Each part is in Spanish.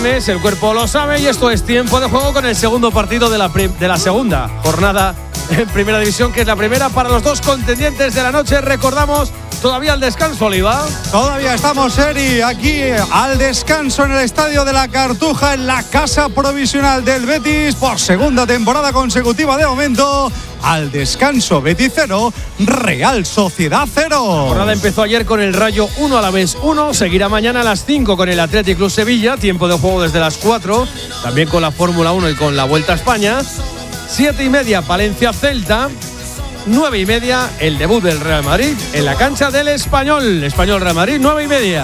Samamés, el cuerpo lo sabe y esto es tiempo de juego con el segundo partido de la segunda jornada en Primera División, que es la primera para los dos contendientes de la noche. Recordamos, todavía al descanso, Oliva. Todavía estamos, Eri, aquí al descanso en el Estadio de la Cartuja, en la casa provisional del Betis, por segunda temporada consecutiva de momento. Al descanso, Betis 0, Real Sociedad 0. La jornada empezó ayer con el Rayo 1, Alavés 1. Seguirá mañana a las 5 con el Athletic Club Sevilla. Tiempo de juego desde las 4. También con la Fórmula 1 y con la Vuelta a España. 7:30, Palencia Celta. 9:30, el debut del Real Madrid en la cancha del Español. Español Real Madrid, 9:30.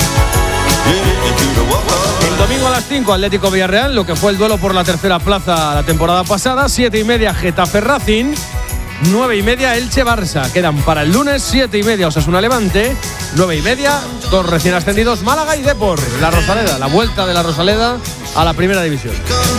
El domingo a las 5, Atlético Villarreal, lo que fue el duelo por la tercera plaza la temporada pasada. 7:30, Getafe Racing. 9:30, Elche Barça. Quedan para el lunes 7:30, Osasuna Levante. 9:30, dos recién ascendidos, Málaga y Depor. La Rosaleda, la vuelta de la Rosaleda a la Primera División.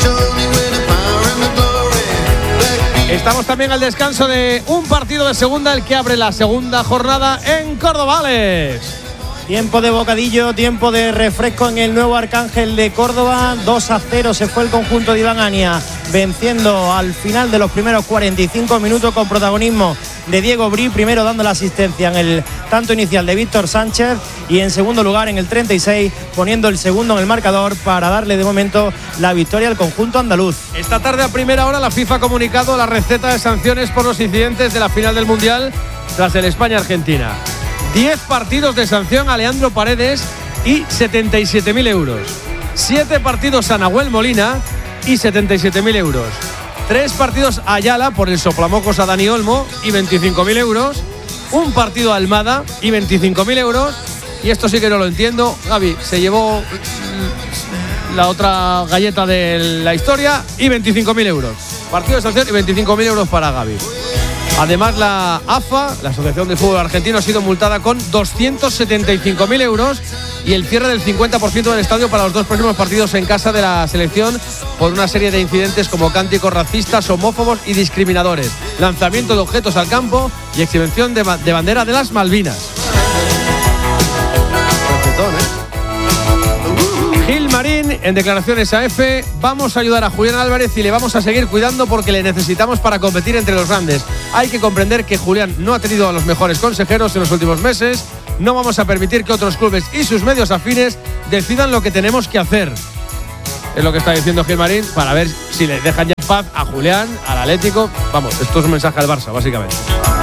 Estamos también al descanso de un partido de segunda, el que abre la segunda jornada en Córdoba. Tiempo de bocadillo, tiempo de refresco en el nuevo Arcángel de Córdoba. 2-0 se fue el conjunto de Iván Ania, venciendo al final de los primeros 45 minutos con protagonismo de Diego Brí, primero dando la asistencia en el tanto inicial de Víctor Sánchez y en segundo lugar en el 36 poniendo el segundo en el marcador para darle de momento la victoria al conjunto andaluz. Esta tarde a primera hora la FIFA ha comunicado la receta de sanciones por los incidentes de la final del Mundial tras el España-Argentina. 10 partidos de sanción a Leandro Paredes y 77.000 euros. 7 partidos a Nahuel Molina y 77.000 euros. 3 partidos a Ayala por el soplamocos a Dani Olmo y 25.000 euros. Un partido a Almada y 25.000 euros. Y esto sí que no lo entiendo. Gaby se llevó la otra galleta de la historia y 25.000 euros. Partido de sanción y 25.000 euros para Gaby. Además, la AFA, la Asociación de Fútbol Argentino, ha sido multada con 275.000 euros y el cierre del 50% del estadio para los 2 próximos partidos en casa de la selección por una serie de incidentes como cánticos racistas, homófobos y discriminadores, lanzamiento de objetos al campo y exhibición de bandera de las Malvinas. Gil Marín, en declaraciones a EFE, vamos a ayudar a Julián Álvarez y le vamos a seguir cuidando porque le necesitamos para competir entre los grandes. Hay que comprender que Julián no ha tenido a los mejores consejeros en los últimos meses. No vamos a permitir que otros clubes y sus medios afines decidan lo que tenemos que hacer. Es lo que está diciendo Gil Marín para ver si le dejan ya en paz a Julián, al Atlético. Vamos, esto es un mensaje al Barça, básicamente.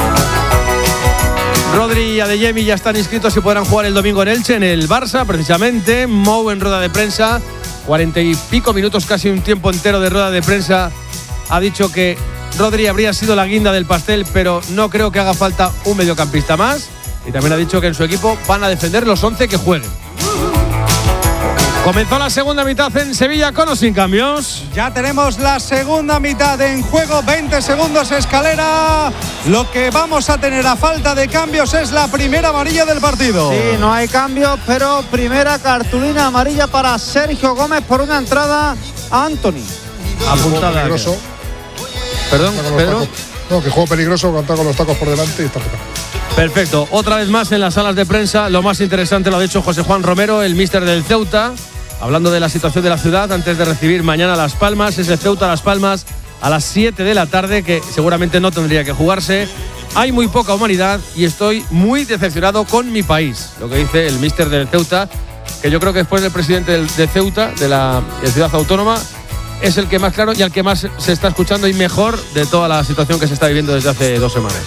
Rodri y Adeyemi ya están inscritos y podrán jugar el domingo en Elche, en el Barça, precisamente. Mou en rueda de prensa, 40 y pico minutos, casi un tiempo entero de rueda de prensa. Ha dicho que Rodri habría sido la guinda del pastel, pero no creo que haga falta un mediocampista más. Y también ha dicho que en su equipo van a defender los 11 que jueguen. Comenzó la segunda mitad en Sevilla con o sin cambios. Ya tenemos la segunda mitad en juego, 20 segundos escalera. Lo que vamos a tener a falta de cambios es la primera amarilla del partido. Sí, no hay cambios, pero primera cartulina amarilla para Sergio Gómez por una entrada a Anthony. Apuntada. Peligroso. Perdón, Pedro. No, que juego peligroso, cantar con los tacos por delante y está pecado. Perfecto. Otra vez más en las salas de prensa. Lo más interesante lo ha dicho José Juan Romero, el míster del Ceuta, hablando de la situación de la ciudad antes de recibir mañana Las Palmas. Es el Ceuta Las Palmas a las 7 de la tarde, que seguramente no tendría que jugarse. Hay muy poca humanidad y estoy muy decepcionado con mi país. Lo que dice el míster del Ceuta, que yo creo que después del presidente de Ceuta, de la ciudad autónoma, es el que más claro y al que más se está escuchando y mejor de toda la situación que se está viviendo desde hace 2 semanas.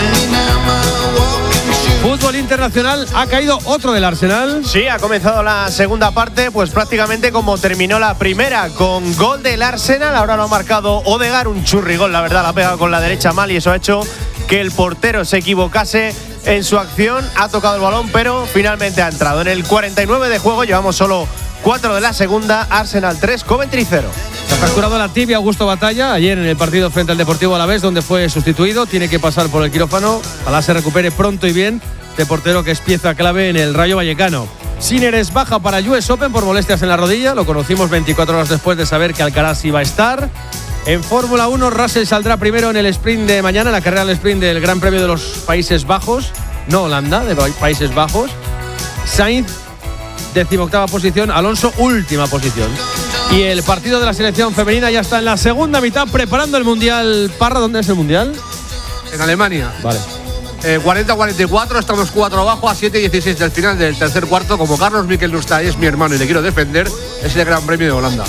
Fútbol internacional, ha caído otro del Arsenal. Sí, ha comenzado la segunda parte, pues prácticamente como terminó la primera, con gol del Arsenal. Ahora lo ha marcado Odegaard, un churrigol, la verdad, la ha pegado con la derecha mal y eso ha hecho que el portero se equivocase en su acción. Ha tocado el balón, pero finalmente ha entrado. En el 49 de juego, llevamos solo 4 de la segunda. Arsenal 3, Coventry 0. Se ha fracturado la tibia Augusto Batalla ayer en el partido frente al Deportivo Alavés, donde fue sustituido. Tiene que pasar por el quirófano. Ojalá se recupere pronto y bien. Este portero que es pieza clave en el Rayo Vallecano. Sinner es baja para US Open por molestias en la rodilla. Lo conocimos 24 horas después de saber que Alcaraz iba a estar. En Fórmula 1, Russell saldrá primero en el sprint de mañana, en la carrera del sprint del Gran Premio de los Países Bajos. No Holanda, de Países Bajos. Sainz 18ª posición, Alonso última posición. Y el partido de la selección femenina ya está en la segunda mitad preparando el Mundial. Parra, ¿dónde es el Mundial? En Alemania. Vale. 40-44, estamos 4 abajo, a 7-16 del final del tercer cuarto. Como Carlos Miquel no está, es mi hermano y le quiero defender, es el Gran Premio de Holanda.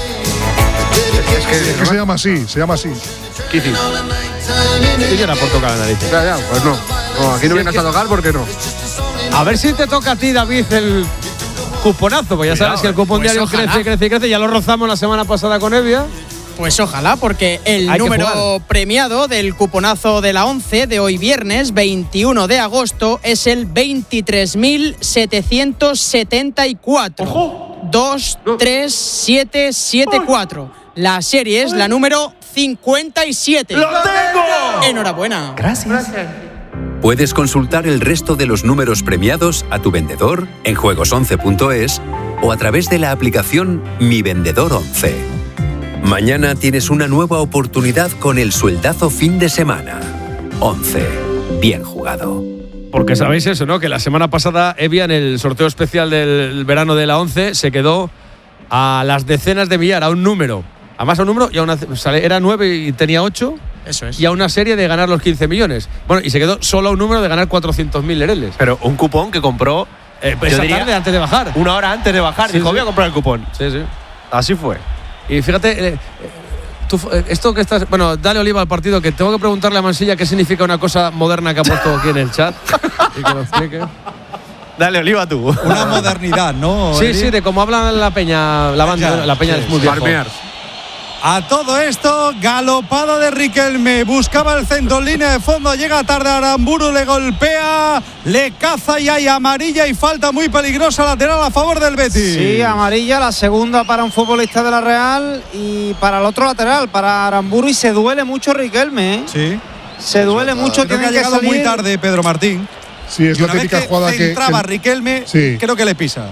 Es que se llama así, Kiki. Y era por tocar la nariz. Ya, pues no. No, aquí no vienes a tocar porque no. A ver si te toca a ti, David, el cuponazo. Pues ya sabes que el cupón pues diario crece. Ya lo rozamos la semana pasada con Evia. Pues ojalá, porque el Hay que número jugar. premiado del cuponazo de la 11 de hoy viernes 21 de agosto es el 23.774. ¡Ojo! 23774. La serie es la número 57. ¡Lo tengo! Enhorabuena. Gracias. Puedes consultar el resto de los números premiados a tu vendedor en juegos11.es o a través de la aplicación Mi Vendedor 11. Mañana tienes una nueva oportunidad con el sueldazo fin de semana. 11. Bien jugado. Porque sabéis eso, ¿no? Que la semana pasada Evia, en el sorteo especial del verano de la 11, se quedó a las decenas de millar, a un número. Además, a un número, y a era 9 y tenía 8. Eso es. Y a una serie de ganar los 15 millones. Bueno, y se quedó solo a un número de ganar 400.000 lereles. Pero un cupón que compró Esa tarde antes de bajar. una hora antes de bajar. Sí, Dijo, sí. voy a comprar el cupón. Sí, sí. Así fue. Y fíjate, esto que estás… Bueno, dale oliva al partido, que tengo que preguntarle a Mansilla qué significa una cosa moderna que ha puesto aquí en el chat. Y que lo explique. Dale oliva tú. Una modernidad, ¿no? Sí, Eri? sí, de cómo hablan la peña, la banda, la peña es muy viejo. Farmear. A todo esto, galopada de Riquelme, buscaba el centro en línea de fondo, llega tarde Aramburu, le golpea, le caza y hay amarilla y falta muy peligrosa lateral a favor del Betis. Sí, amarilla, la segunda para un futbolista de la Real y para el otro lateral, para Aramburu, y se duele mucho Riquelme, ¿eh? Sí. Se duele mucho, Creo que tiene ha que llegado salir muy tarde Pedro Martín. Sí, es Y la una vez típica que jugada que entraba Riquelme, Sí. creo que le pisa.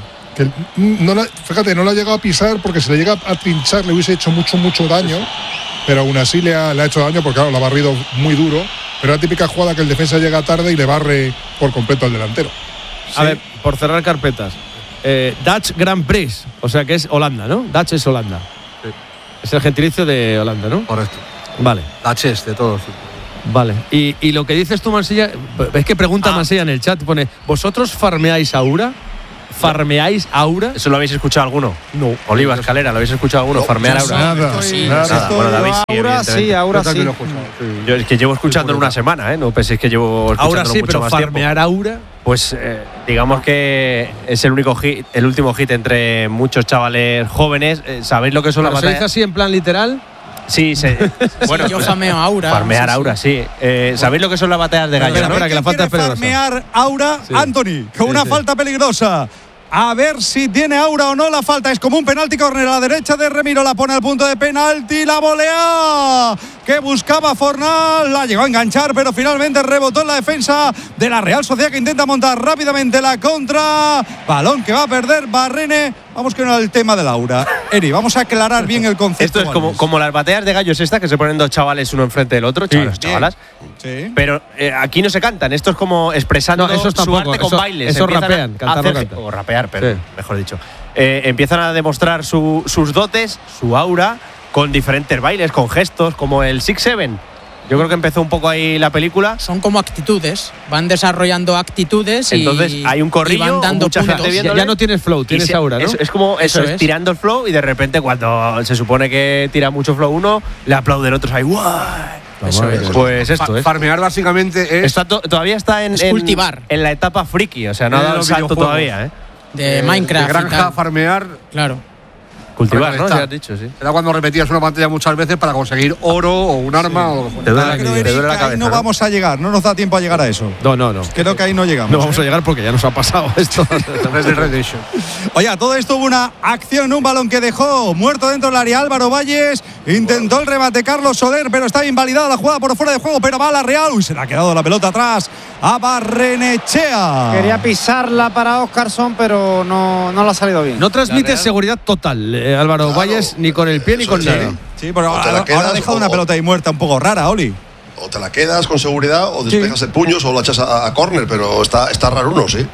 Fíjate, no la ha llegado a pisar porque si le llega a pinchar le hubiese hecho mucho daño, pero aún así le ha hecho daño porque claro, la ha barrido muy duro. Pero es la típica jugada que el defensa llega tarde y le barre por completo al delantero. A ver, por cerrar carpetas. Dutch Grand Prix, o sea que es Holanda, ¿no? Dutch es Holanda. Sí. Es el gentilicio de Holanda, ¿no? Correcto. Vale, La chest de todos. vale. Y lo que dices tú, Mansilla, es que pregunta Mansilla en el chat, pone, ¿vosotros farmeáis aura? ¿Farmeáis aura? ¿Eso lo habéis escuchado alguno? No. Oliva, Escalera, ¿lo habéis escuchado alguno? Farmear aura. Nada, Sí. nada. Bueno, David sí, Aura evidentemente. sí, Aura sí. Yo es que llevo escuchándolo una semana, ¿eh? No penséis que llevo escuchándolo Ahora sí, mucho pero más farmear tiempo. aura… Pues digamos que es el único hit, el último hit entre muchos chavales jóvenes. ¿Sabéis lo que son las ¿Pero se dice batallas? así en plan literal? Sí, bueno, Yo farmeo aura. farmear Sí, sí. aura, sí. ¿Sabéis lo que son las batallas de gallos? Espera, no? espera, que la falta es quiere peligrosa. farmear aura Sí. Anthony, con Sí, una sí. falta peligrosa. A ver si tiene aura o no la falta. Es como un penalti córner a la derecha de Remiro. La pone al punto de penalti. La volea que buscaba Fornal. La llegó a enganchar, pero finalmente rebotó en la defensa de la Real Sociedad, que intenta montar rápidamente la contra. Balón que va a perder Barrene. Vamos con el tema del aura. Eri, vamos a aclarar bien el concepto. Esto es como las batallas de gallos estas que se ponen dos chavales uno enfrente del otro, chavalas. Sí. Pero aquí no se cantan, esto es como expresando No, esos su tampoco, arte con eso- bailes. eso Empiezan rapean, a cantar no hacer- cantan. O rapear, pero Sí. mejor dicho. Empiezan a demostrar sus dotes, su aura, con diferentes bailes, con gestos, como el 6-7. Yo creo que empezó un poco ahí la película. Son como actitudes, van desarrollando actitudes Entonces y hay un corrillo, y van dando mucha puntos. gente Ya, viéndole. ya no tienes flow, Y tienes aura, ¿no? Es como eso, Eso es es. tirando el flow y de repente cuando se supone que tira mucho flow uno, le aplauden otros ahí. ¡Guay! Eso es. Pues esto es. Farmear básicamente es… Todavía está Es cultivar. en la etapa friki, o sea, no ha En dado el los salto videojuegos. todavía, ¿eh? De Minecraft. De y granja, tal. farmear… Claro. Cultivar, ¿no? Está. Ya has dicho, sí. Era cuando repetías una pantalla muchas veces para conseguir oro o un arma o lo que fuera. Te duele, Creo, te Eri, duele la que cabeza. ahí no vamos a llegar, no nos da tiempo a llegar a eso. No, no, no. Creo que ahí no llegamos. No vamos a llegar porque ya nos ha pasado esto. Red Dead Redemption. Oye, a todo esto hubo una acción, un balón que dejó muerto dentro del área Álvaro Valles. Intentó el remate Carlos Soler, pero está invalidada la jugada por fuera de juego, pero va la Real. Uy, se le ha quedado la pelota atrás a Barrenechea. Quería pisarla para Óscarson, pero no le ha salido bien. No transmite seguridad total, Álvaro Claro. Valles, ni con el pie ni Eso con sí. nada. Sí, pero O te la ahora quedas ha dejado o- una pelota ahí muerta un poco rara, Oli. O te la quedas con seguridad o despejas el puño o la echas a córner, pero está raro uno, sí.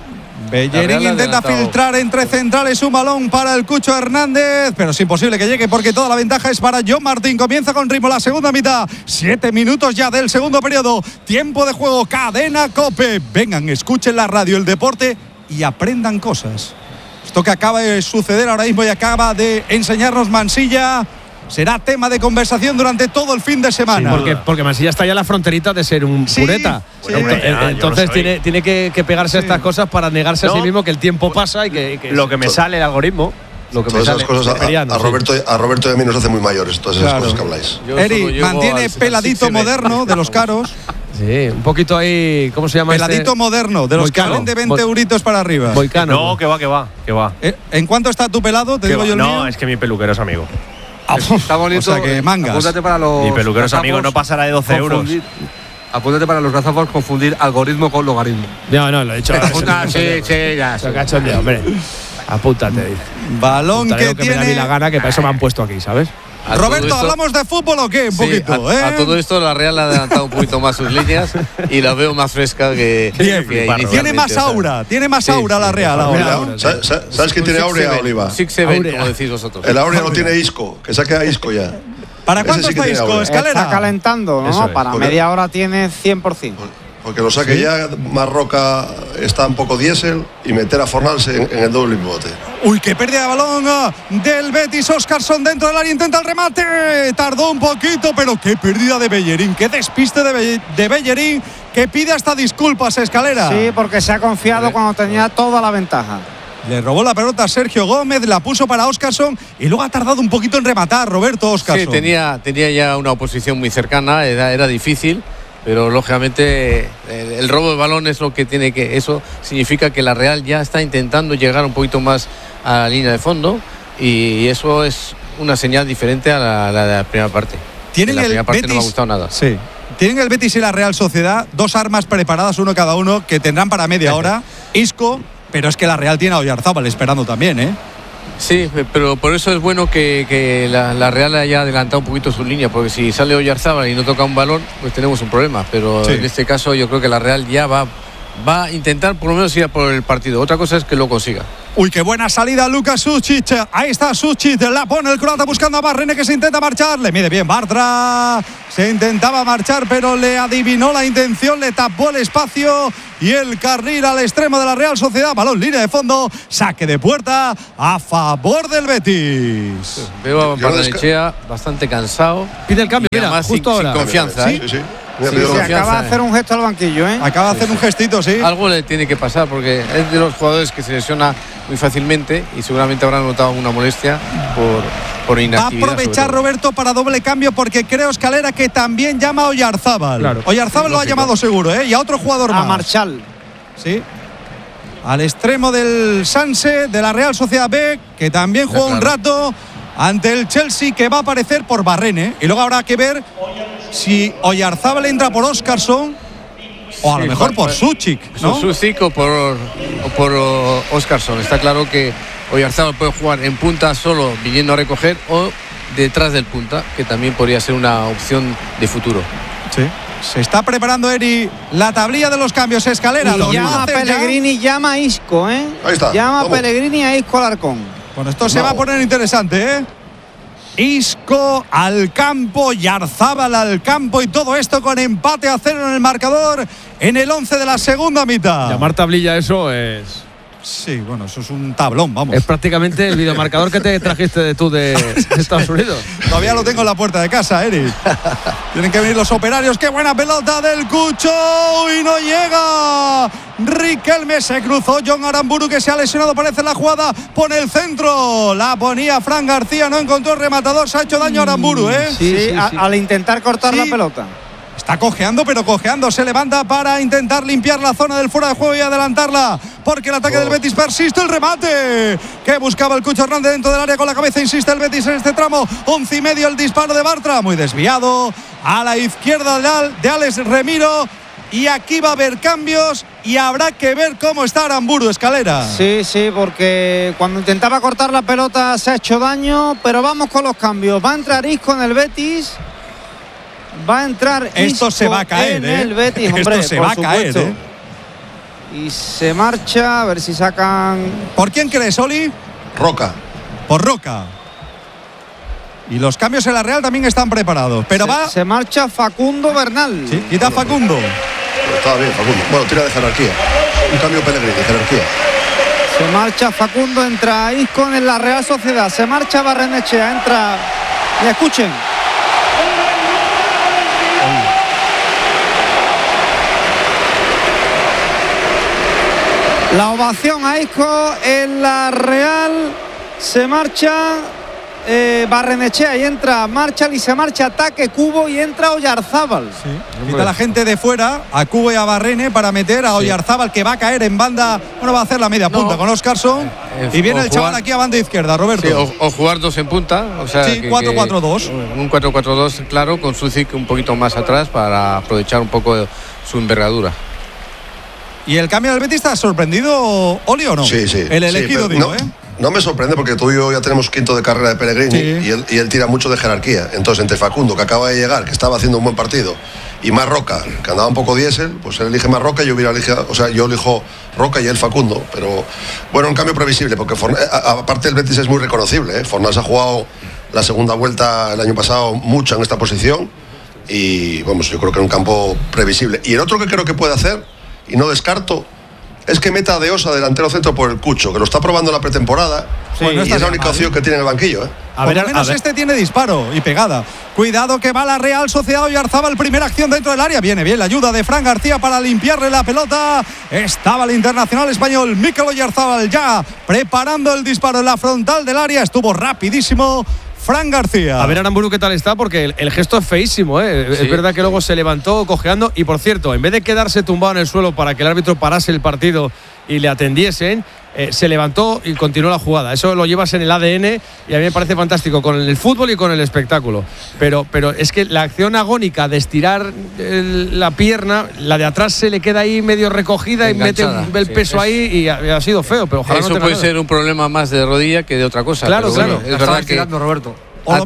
Bellerín intenta filtrar entre centrales un balón para el Cucho Hernández, pero es imposible que llegue porque toda la ventaja es para John Martín. Comienza con ritmo la segunda mitad, 7 minutos ya del segundo periodo, tiempo de juego, Cadena COPE. Vengan, escuchen la radio, el deporte y aprendan cosas. Esto que acaba de suceder ahora mismo y acaba de enseñarnos Mansilla será tema de conversación durante todo el fin de semana. Sí, porque Mansilla está ya en la fronterita de ser un pureta. Sí. Entonces tiene que pegarse a estas cosas para negarse a sí mismo que el tiempo pasa y que lo que me sale el algoritmo. Lo que todas me esas sale, cosas a Roberto y a mí nos hacen muy mayores, todas esas cosas que habláis. Eri mantiene peladito moderno de los caros. Sí, un poquito ahí, ¿cómo se llama? Peladito moderno, de los que valen de 20 euritos para arriba. Boicano. No, que va. ¿En cuánto está tu pelado? Te digo yo el mío. No, es que mi peluquero es amigo. Está bonito. O sea que mangas. Apúntate para los Mi peluquero es amigo, no pasará de 12 euros. Apúntate para los gazapos, confundir algoritmo con logaritmo. No, lo he dicho. Sí, ya. Se cachondeo, hombre. Apúntate, dice. Balón que me da a mí la gana, que para eso me han puesto aquí, ¿sabes? Roberto, ¿hablamos de fútbol o qué? Un poquito, a todo esto la Real ha adelantado un poquito más sus líneas y la veo más fresca que inicialmente. Tiene más aura, la Real ahora. ¿Sabes quién tiene Aurea, Oliva? Six-Seven, como decís vosotros. El Aurea lo tiene Isco, que saque a Isco ya. ¿Para cuánto está Isco, Escalera? Está calentando, ¿no? Para media hora tiene 100%. Porque lo saque ya, Marroca está un poco diésel y meter a Fornals en el doble pivote. Uy, qué pérdida de balón del Betis. Óscarson dentro del área, intenta el remate. Tardó un poquito, pero qué pérdida de Bellerín. Qué despiste de Bellerín, que pide hasta disculpas, Escalera. Sí, porque se ha confiado cuando tenía toda la ventaja. Le robó la pelota a Sergio Gómez, la puso para Óscarson y luego ha tardado un poquito en rematar, Roberto Óscarson. Sí, tenía ya una oposición muy cercana, era difícil. Pero lógicamente el robo de balón es lo que tiene que. Eso significa que la Real ya está intentando llegar un poquito más a la línea de fondo y eso es una señal diferente a la de la primera parte. Tienen la primera parte Betis, no me ha gustado nada. Sí. Tienen el Betis y la Real Sociedad, dos armas preparadas, uno cada uno, que tendrán para media hora. Isco, pero es que la Real tiene a Oyarzábal esperando también, ¿eh? Sí, pero por eso es bueno que la Real haya adelantado un poquito su línea, porque si sale Oyarzábal y no toca un balón, pues tenemos un problema. Pero en este caso yo creo que la Real ya va a intentar por lo menos ir a por el partido. Otra cosa es que lo consiga. Uy, qué buena salida Luka Sucic. Ahí está Sucic, la pone el croata buscando a Barrene, que se intenta marchar. Le mide bien Bartra. Se intentaba marchar, pero le adivinó la intención, le tapó el espacio y el carril al extremo de la Real Sociedad. Balón, línea de fondo, saque de puerta a favor del Betis. Veo a Barrenechea bastante cansado. Pide el cambio, mira, justo ahora. Sin confianza. Sí. Acaba de hacer un gesto al banquillo, ¿eh? Acaba de hacer un gestito, sí. Algo le tiene que pasar porque es de los jugadores que se lesiona muy fácilmente y seguramente habrá notado una molestia por inactividad. Va a aprovechar Roberto para doble cambio porque creo, Escalera, que también llama a Oyarzábal. Claro. Oyarzábal lo ha llamado seguro, ¿eh? Y a otro jugador más. A Marchal. Sí. Al extremo del Sanse, de la Real Sociedad B, que también jugó un rato ante el Chelsea, que va a aparecer por Barrene. Y luego habrá que ver si Oyarzábal entra por Óscarson o a lo mejor por Sucic, ¿no? Sucic o por Óscarson. Está claro que Oyarzábal puede jugar en punta solo viniendo a recoger o detrás del punta, que también podría ser una opción de futuro. Sí. Se está preparando Eri la tablilla de los cambios, Escalera. Y llama a Pellegrini, llama a Isco, ¿eh? Ahí está. Llama a Pellegrini a Isco Alarcón. Bueno, esto se va a poner interesante, ¿eh? Isco al campo, Oyarzábal al campo y todo esto con empate a 0 en el marcador en el 11 de la segunda mitad. Llamar tablilla eso es... Sí, bueno, eso es un tablón, vamos. Es prácticamente el videomarcador que te trajiste de Estados Unidos. Todavía lo tengo en la puerta de casa, Eric. Tienen que venir los operarios. ¡Qué buena pelota del Cucho! Y no llega. Riquelme, se cruzó John Aramburu, que se ha lesionado, parece la jugada. Pone el centro. La ponía Fran García, no encontró el rematador. Se ha hecho daño a Aramburu, ¿eh? Sí. Al intentar cortar la pelota. Está cojeando, pero cojeando. Se levanta para intentar limpiar la zona del fuera de juego y adelantarla, porque el ataque del Betis persiste. El remate que buscaba el Cucho Hernández dentro del área con la cabeza. Insiste el Betis en este tramo. 11:30 el disparo de Bartra. Muy desviado a la izquierda de Alex Remiro. Y aquí va a haber cambios y habrá que ver cómo está Aramburu, Escalera. Sí, porque cuando intentaba cortar la pelota se ha hecho daño. Pero vamos con los cambios. Va a entrar Isco en el Betis. Va a entrar esto Isco se va a caer, en el Betis, hombre, esto se va a caer, ¿eh? Y se marcha, a ver si sacan. ¿Por quién crees, Oli? Roca. Por Roca. Y los cambios en la Real también están preparados. Pero se marcha Facundo Bernal. Sí, quita Facundo. Pero está bien, Facundo. Bueno, tira de jerarquía. Un cambio Pellegrini, de jerarquía. Se marcha Facundo, entra Isco en la Real Sociedad. Se marcha Barrenechea, entra. Y escuchen. La ovación a Isco en la Real. Se marcha Barrenechea y entra Marchal y se marcha Ataque Cubo y entra Oyarzábal. Sí. Quita la gente de fuera a Cubo y a Barrene para meter a Oyarzábal, que va a caer en banda. Bueno, va a hacer la media punta con Oscarson. Y viene el chaval aquí a banda izquierda, Roberto. Sí, o jugar dos en punta. O sea, sí, 4-4-2. Un 4-4-2, claro, con Sucic un poquito más atrás para aprovechar un poco de su envergadura. ¿Y el cambio del Betis está sorprendido, Oli, o no? Sí, sí. El elegido, sí, digo, No me sorprende porque tú y yo ya tenemos quinto de carrera de Pellegrini, sí. y él tira mucho de jerarquía. Entonces, entre Facundo, que acaba de llegar, que estaba haciendo un buen partido, y más Roca, que andaba un poco diésel, pues él elige más Roca y yo elijo Roca y él Facundo. Pero bueno, un cambio previsible, porque aparte el Betis es muy reconocible. Fornals ha jugado la segunda vuelta el año pasado mucho en esta posición y vamos, yo creo que es un campo previsible. Y el otro que creo que puede hacer, y no descarto, es que meta a De Osa delantero centro por el Cucho, que lo está probando en la pretemporada. Sí, y es la única opción que tiene en el banquillo. Por lo menos este tiene disparo y pegada. Cuidado que va la Real Sociedad. Oyarzábal, primera acción dentro del área. Viene bien la ayuda de Fran García para limpiarle la pelota. Estaba el internacional español Mikel Oyarzábal ya preparando el disparo en la frontal del área. Estuvo rapidísimo Fran García. A ver, Aramburu, ¿qué tal está? Porque el gesto es feísimo, ¿eh? Sí, es verdad que luego se levantó cojeando y, por cierto, en vez de quedarse tumbado en el suelo para que el árbitro parase el partido y le atendiesen, se levantó y continuó la jugada. Eso lo llevas en el ADN y a mí me parece fantástico con el fútbol y con el espectáculo. Pero es que la acción agónica de estirar la pierna, la de atrás se le queda ahí medio recogida enganchada, y mete el peso ahí y ha sido feo. Pero ojalá eso no puede nada. ser un problema más de rodilla que de otra cosa. Claro, pero claro. Bueno, es verdad que Roberto. Ha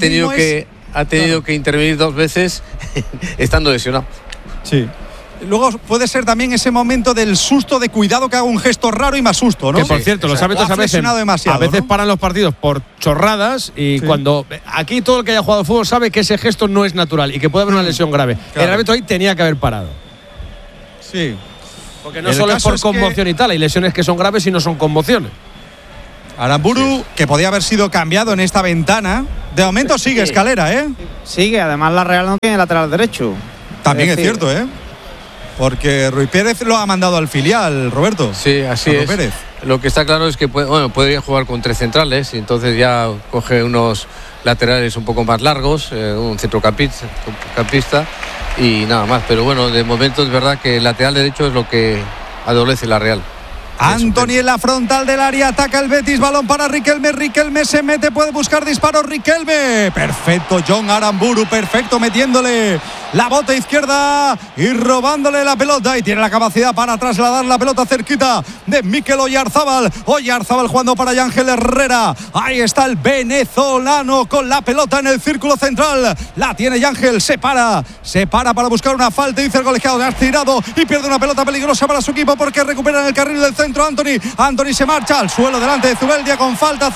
tenido que intervenir dos veces estando lesionado. Sí. Luego puede ser también ese momento del susto, de cuidado que haga un gesto raro y más susto, ¿no? Que por cierto, los árbitros a veces paran los partidos por chorradas y cuando aquí todo el que haya jugado fútbol sabe que ese gesto no es natural y que puede haber una lesión grave. Claro. El árbitro ahí tenía que haber parado. Sí. Porque no solo es por conmoción y tal, hay lesiones que son graves y no son conmociones. Aramburu, que podía haber sido cambiado en esta ventana, de momento sigue Escalera, ¿eh? Sigue, además la Real no tiene lateral derecho. También es cierto, ¿eh? Porque Rui Pérez lo ha mandado al filial, Roberto. Sí, así es. Pérez. Lo que está claro es que podría jugar con tres centrales y entonces ya coge unos laterales un poco más largos, un centrocampista y nada más. Pero bueno, de momento es verdad que el lateral derecho es lo que adolece la Real. Antony en la frontal del área, ataca el Betis, balón para Riquelme se mete, puede buscar disparos Riquelme, perfecto John Aramburu, perfecto, metiéndole la bota izquierda y robándole la pelota y tiene la capacidad para trasladar la pelota cerquita de Mikel Oyarzábal jugando para Yángel Herrera, ahí está el venezolano con la pelota en el círculo central, la tiene Yángel, se para para buscar una falta, dice el colegiado, has tirado y pierde una pelota peligrosa para su equipo porque recuperan el carril del centro. Antony se marcha al suelo delante de Zubeldia con falta.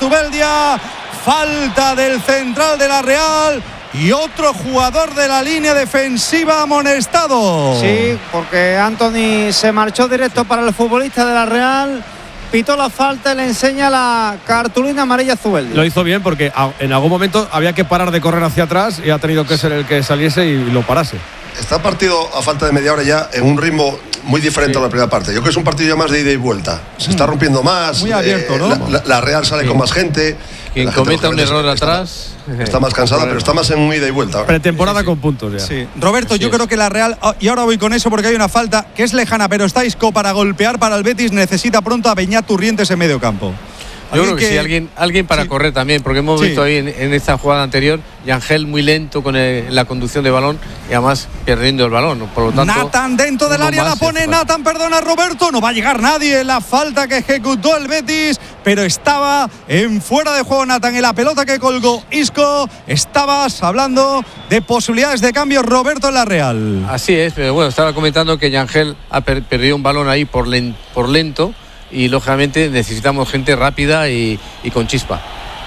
Falta del central de la Real y otro jugador de la línea defensiva amonestado. Sí, porque Antony se marchó directo para el futbolista de la Real, pitó la falta y le enseña la cartulina amarilla a Zubeldia. Lo hizo bien porque en algún momento había que parar de correr hacia atrás y ha tenido que ser el que saliese y lo parase. Está partido a falta de media hora ya en un ritmo muy diferente a la primera parte. Yo creo que es un partido ya más de ida y vuelta. Se está rompiendo más. Muy abierto, ¿no? La Real sale con más gente. Quien cometa un error atrás está más cansada, pero está más en un ida y vuelta. Pretemporada con puntos ya. Sí. Roberto, yo creo que la Real, y ahora voy con eso porque hay una falta que es lejana, pero está Isco para golpear para el Betis, necesita pronto a Beñat Turrientes en medio campo. Yo creo que sí, alguien para correr también, porque hemos visto ahí en esta jugada anterior, Yangel muy lento con la conducción de balón y además perdiendo el balón. Por lo tanto, Nathan dentro del área, la pone Nathan, perdona Roberto, no va a llegar nadie. La falta que ejecutó el Betis, pero estaba en fuera de juego Nathan en la pelota que colgó Isco. Estabas hablando de posibilidades de cambio, Roberto, en la Real. Así es, pero bueno, estaba comentando que Yangel ha perdido un balón ahí por lento. Y lógicamente necesitamos gente rápida y con chispa.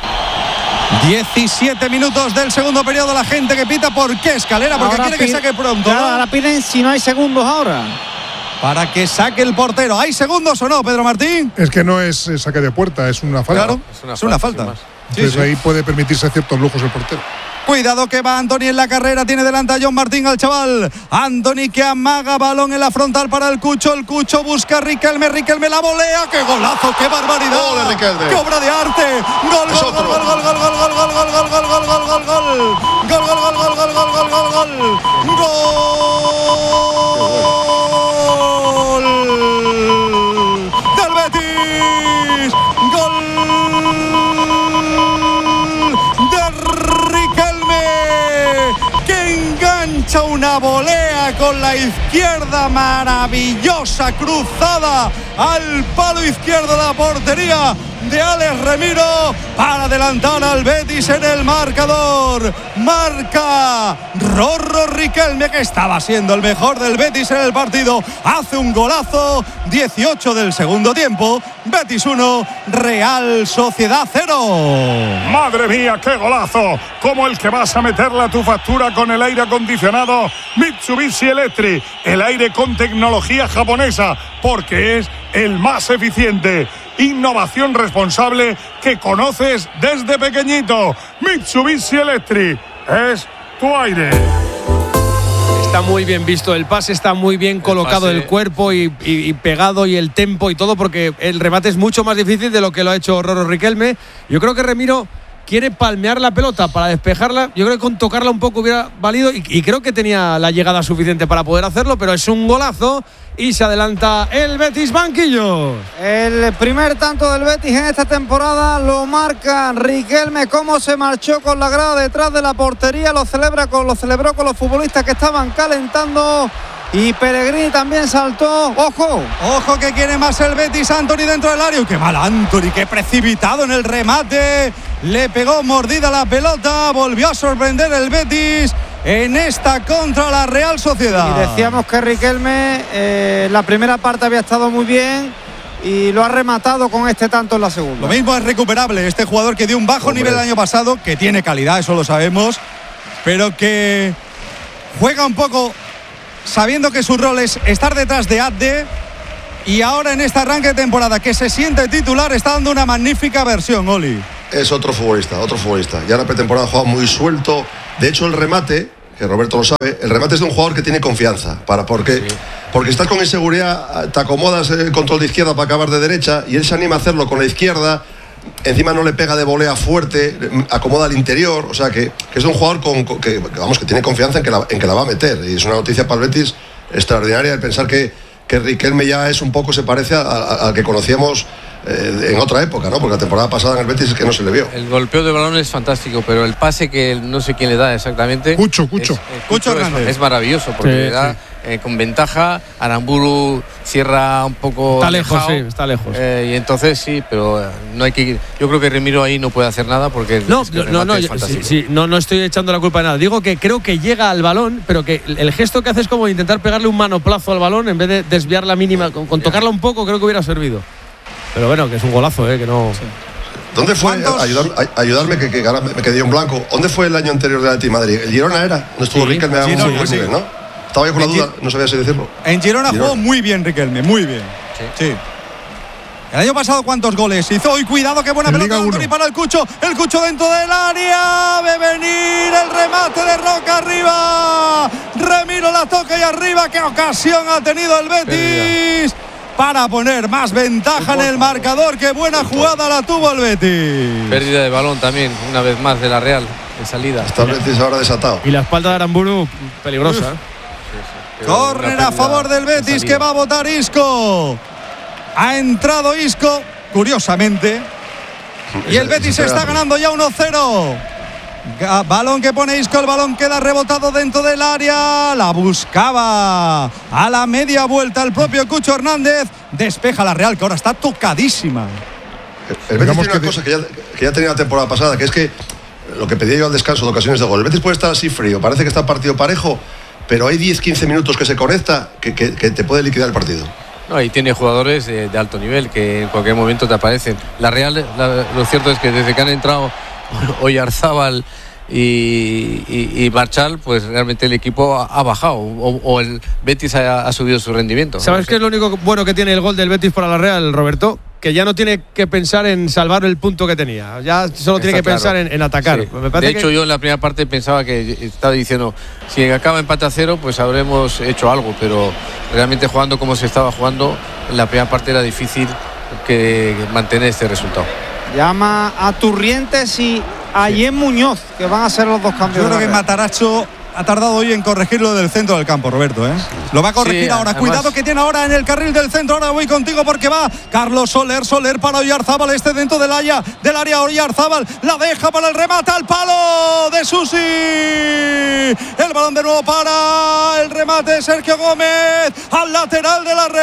17 minutos del segundo periodo. La gente que pita, ¿por qué Escalera? Porque ahora quiere que saque pronto. Claro, ahora piden si no hay segundos ahora. Para que saque el portero. ¿Hay segundos o no, Pedro Martín? Es que no es saque de puerta, es una falta. Claro, es una falta. Entonces ahí puede permitirse ciertos lujos el portero. Cuidado que va Antoni en la carrera, tiene delante a John Martín, al chaval. Antoni que amaga, balón en la frontal para el Cucho busca a Riquelme la volea. ¡Qué golazo, qué barbaridad! ¡Ole, Riquelme! ¡Qué obra de arte! ¡Gol, gol, gol, gol, gol, gol, gol, gol, gol, gol, gol, gol, gol, gol, gol, gol! ¡Gol, gol, gol, gol, gol, gol, gol, gol, gol! ¡Gol del Betis! ¡Gol! Una volea con la izquierda maravillosa, cruzada al palo izquierdo de la portería de Alex Remiro para adelantar al Betis en el marcador. Marca Rorro Riquelme, que estaba siendo el mejor del Betis en el partido. Hace un golazo. 18 del segundo tiempo. Betis 1, Real Sociedad 0. ¡Madre mía, qué golazo! Como el que vas a meterle a tu factura con el aire acondicionado Mitsubishi Electric. El aire con tecnología japonesa, porque es el más eficiente. Innovación responsable que conoces desde pequeñito. Mitsubishi Electric es tu aire. Está muy bien visto el pase, está muy bien colocado el cuerpo y pegado, y el tempo y todo, porque el remate es mucho más difícil de lo que lo ha hecho Rorro Riquelme. Yo creo que Remiro quiere palmear la pelota para despejarla. Yo creo que con tocarla un poco hubiera valido, y creo que tenía la llegada suficiente para poder hacerlo, pero es un golazo y se adelanta el Betis banquillo. El primer tanto del Betis en esta temporada lo marca Riquelme. Cómo se marchó con la grada detrás de la portería, lo celebró con los futbolistas que estaban calentando. Y Pellegrini también saltó. ¡Ojo! Que quiere más el Betis. Antoni dentro del área. ¡Qué mal Antoni! ¡Qué precipitado en el remate! Le pegó mordida la pelota. Volvió a sorprender el Betis en esta contra la Real Sociedad. Y decíamos que Riquelme la primera parte había estado muy bien y lo ha rematado con este tanto en la segunda. Lo mismo es recuperable. Este jugador que dio un bajo nivel el año pasado, que tiene calidad, eso lo sabemos, pero que juega un poco sabiendo que su rol es estar detrás de Abde, y ahora en este arranque de temporada que se siente titular está dando una magnífica versión, Oli. Es otro futbolista. Ya en la pretemporada ha jugado muy suelto. De hecho, el remate, que Roberto lo sabe, el remate es de un jugador que tiene confianza. Porque estás con inseguridad, te acomodas el control de izquierda para acabar de derecha, y él se anima a hacerlo con la izquierda. Encima no le pega de volea fuerte, acomoda al interior. O sea que es un jugador que tiene confianza en que la va a meter. Y es una noticia para el Betis extraordinaria el pensar que Riquelme ya es un poco, se parece al que conocíamos en otra época, ¿no? Porque la temporada pasada en el Betis es que no se le vio. El golpeo de balón es fantástico, pero el pase que no sé quién le da exactamente. Cucho es maravilloso, porque le da con ventaja. Aramburu cierra un poco. Está lejos. Y entonces sí, pero no hay que ir. Yo creo que Remiro ahí no puede hacer nada porque es fantástico. No estoy echando la culpa de nada. Digo que creo que llega al balón, pero que el gesto que hace es como intentar pegarle un manoplazo al balón en vez de desviar la mínima. Con tocarla un poco creo que hubiera servido. Pero bueno, que es un golazo, que no. Sí. ¿Dónde fue? Ayudarme, que ahora me quedé en blanco. ¿Dónde fue el año anterior de Atleti Madrid? ¿El Girona era? ¿Dónde estuvo Riquelme? Nivel, ¿no? Estaba yo con la duda, no sabía si decirlo. En Girona jugó muy bien Riquelme, muy bien. Sí. El año pasado, ¿cuántos goles hizo? Y cuidado, qué buena pelota de Antoni para el Cucho dentro del área. Ve venir el remate de Roca arriba. Remiro la toca y arriba. ¡Qué ocasión ha tenido el Betis! Para poner más ventaja en el marcador. ¡Qué buena jugada la tuvo el Betis! Pérdida de balón también, una vez más, de la Real, en salida. Está el Betis ahora desatado. Y la espalda de Aramburu, peligrosa. Córner a favor del Betis, que va a votar Isco. Ha entrado Isco, curiosamente, Y el Betis está ganando ya 1-0. Balón que pone Isco, el balón queda rebotado dentro del área. La buscaba a la media vuelta el propio Cucho Hernández. Despeja la Real, que ahora está tocadísima. El Betis tiene una cosa que ya tenía la temporada pasada, que es que lo que pedía yo al descanso de ocasiones de gol. El Betis puede estar así frío, parece que está partido parejo, pero hay 10-15 minutos que se conecta que te puede liquidar el partido. No, y tiene jugadores de alto nivel que en cualquier momento te aparecen. La Real, lo cierto es que desde que han entrado Oyarzábal y Marchal, pues realmente el equipo ha bajado o el Betis ha subido su rendimiento. ¿Sabes qué es lo único bueno que tiene el gol del Betis para la Real, Roberto? Que ya no tiene que pensar en salvar el punto que tenía, ya solo tiene que pensar en atacar. Sí. De hecho, yo en la primera parte pensaba que estaba diciendo, si acaba empate a 0, pues habremos hecho algo, pero realmente jugando como se estaba jugando, en la primera parte era difícil que mantener este resultado. Llama a Turrientes y a Yen Muñoz, que van a ser los dos cambios. Yo creo que Mataracho ha tardado hoy en corregirlo del centro del campo, Roberto, ¿eh? Lo va a corregir ahora. Además, cuidado que tiene ahora en el carril del centro. Ahora voy contigo porque va Carlos Soler para Oyarzábal, dentro del área Oyarzábal, la deja para el remate al palo de Susi. El balón de nuevo para el remate de Sergio Gómez al lateral de la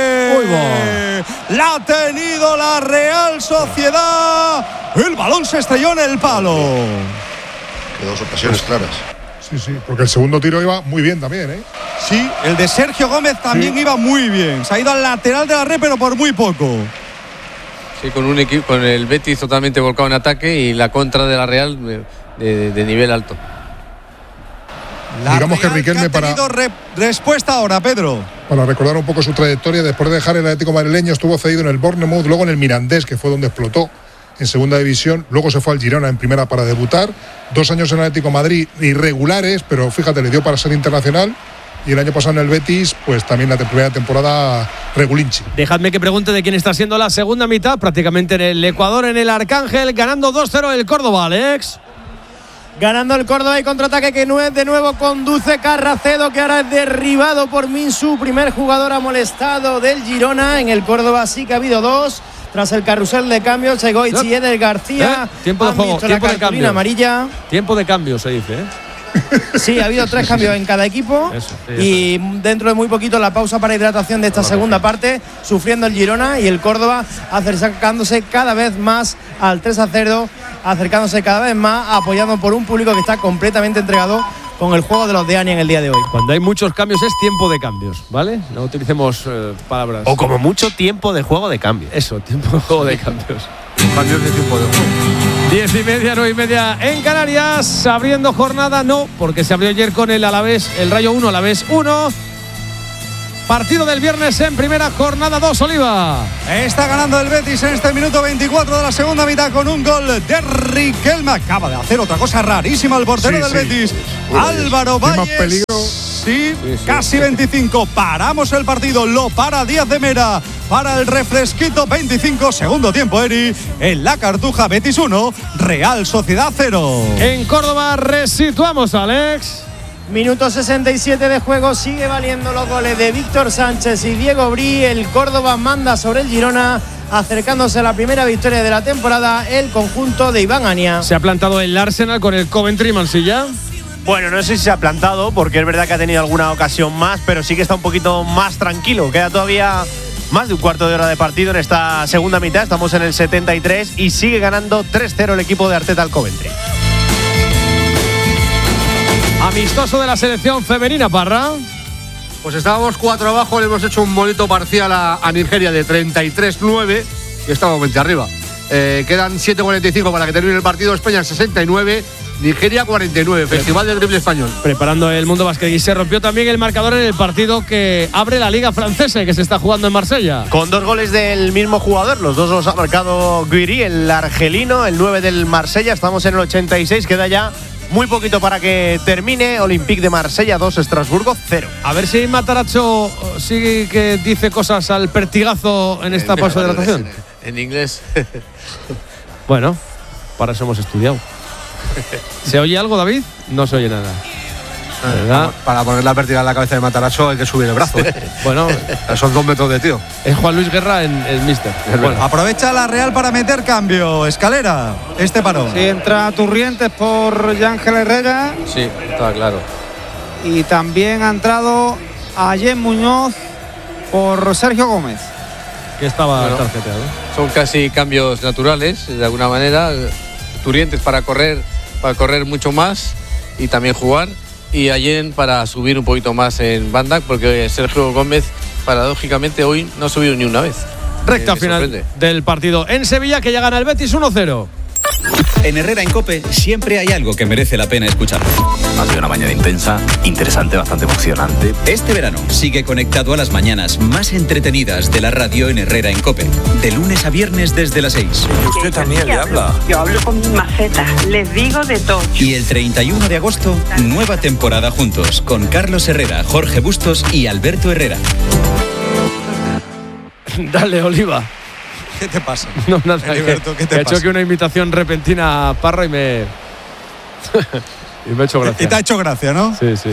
red. La ha tenido la Real Sociedad. El balón se estrelló en el palo. Que dos ocasiones claras. Sí, porque el segundo tiro iba muy bien también, ¿eh? Sí, el de Sergio Gómez también iba muy bien. Se ha ido al lateral de la red, pero por muy poco. Sí, con un equipo, con el Betis totalmente volcado en ataque y la contra de la Real de nivel alto. Digamos que Riquelme ha tenido respuesta ahora, Pedro. Para recordar un poco su trayectoria, después de dejar el Atlético madrileño, estuvo cedido en el Bournemouth, luego en el Mirandés, que fue donde explotó en segunda división, luego se fue al Girona en primera para debutar, 2 años en el Atlético Madrid irregulares, pero fíjate, le dio para ser internacional, y el año pasado en el Betis, pues también la primera temporada regulinchi. Dejadme que pregunte de quién está siendo la segunda mitad, prácticamente en el Ecuador, en el Arcángel, ganando 2-0 el Córdoba, Alex. Ganando el Córdoba y contraataque que de nuevo conduce Carracedo, que ahora es derribado por Minsu, primer jugador amolestado del Girona. En el Córdoba sí que ha habido 2. Tras el carrusel de cambios, Segoichi y Eder García. Tiempo de juego, tiempo de cambio. Amarilla. Tiempo de cambio se dice, ¿eh? Sí, ha habido 3 cambios en cada equipo. Eso, y dentro de muy poquito la pausa para hidratación de esta segunda parte, sufriendo el Girona y el Córdoba acercándose cada vez más al 3-0, acercándose cada vez más, apoyando por un público que está completamente entregado con el juego de los de Ania en el día de hoy. Cuando hay muchos cambios es tiempo de cambios, ¿vale? No utilicemos palabras. O como mucho tiempo de juego de cambio. Eso, tiempo de juego de cambios. Cambios de tiempo de juego. 10:30, 9:30 en Canarias. Abriendo jornada, no, porque se abrió ayer con el Alavés, el Rayo 1, Alavés 1. Partido del viernes en primera, jornada 2, Oliva. Está ganando el Betis en este minuto 24 de la segunda mitad con un gol de Riquelme. Acaba de hacer otra cosa rarísima el portero del Betis, Álvaro Valles. Sí, casi 25. Paramos el partido, lo para Díaz de Mera. Para el refresquito 25, segundo tiempo, Eri. En la Cartuja, Betis 1, Real Sociedad 0. En Córdoba resituamos, Alex. Minuto 67 de juego, sigue valiendo los goles de Víctor Sánchez y Diego Brí. El Córdoba manda sobre el Girona, acercándose a la primera victoria de la temporada el conjunto de Iván Ania. Se ha plantado el Arsenal con el Coventry, Mansilla. Bueno, no sé si se ha plantado, porque es verdad que ha tenido alguna ocasión más, pero sí que está un poquito más tranquilo. Queda todavía más de un cuarto de hora de partido en esta segunda mitad. Estamos en el 73 y sigue ganando 3-0 el equipo de Arteta al Coventry. Amistoso de la selección femenina, Parra. Pues estábamos 4 abajo, le hemos hecho un bonito parcial a Nigeria de 33-9 y estamos 20 arriba. Quedan 7:45 para que termine el partido. España 69, Nigeria 49, Festival del Drible Español. Preparando el Mundo Básquet, y se rompió también el marcador en el partido que abre la Liga Francesa y que se está jugando en Marsella. Con 2 goles del mismo jugador, los 2 los ha marcado Guiri, el argelino, el 9 del Marsella. Estamos en el 86, queda ya muy poquito para que termine. Olympique de Marsella 2, Estrasburgo 0. A ver si Mataracho sigue que dice cosas al pertigazo en esta pausa de hidratación. En inglés. Bueno, para eso hemos estudiado. ¿Se oye algo, David? No se oye nada. ¿verdad? Para poner la vertical en la cabeza de Matarazzo hay que subir el brazo. Bueno, son 2 metros de tío. es Juan Luis Guerra en Mister. Bueno, aprovecha la Real para meter cambio. Escalera, este parón. Sí, entra Turrientes por Yángel Herrera. Sí, está claro. Y también ha entrado Ayen Muñoz por Sergio Gómez. Que estaba Bueno, tarjeteado. Son casi cambios naturales, de alguna manera. Turrientes para correr mucho más y también jugar. Y Allen para subir un poquito más en banda, porque Sergio Gómez, paradójicamente, hoy no ha subido ni una vez. Recta Me final sorprende. del partido en Sevilla, que ya gana el Betis 1-0. En Herrera en COPE siempre hay algo que merece la pena escuchar. Ha sido una mañana intensa, interesante, bastante emocionante. Este verano sigue conectado a las mañanas más entretenidas de la radio en Herrera en COPE. De lunes a viernes desde las 6. Y usted también le habla. Yo hablo con mi maceta, les digo de todo. Y el 31 de agosto, nueva temporada juntos con Carlos Herrera, Jorge Bustos y Alberto Herrera. Dale, Oliva. ¿Qué te pasa? No, nada. Heriberto, ¿qué te que ha pasa? hecho que una imitación repentina a Parra y me. y me ha hecho gracia. Y te ha hecho gracia, ¿no? Sí, sí.